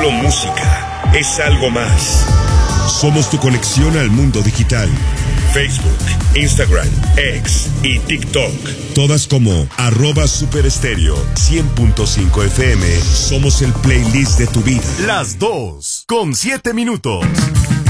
solo música, es algo más. Somos tu conexión al mundo digital. Facebook, Instagram, X y TikTok. Todas como @superestéreo 100.5 FM. Somos el playlist de tu vida. Las 2:07.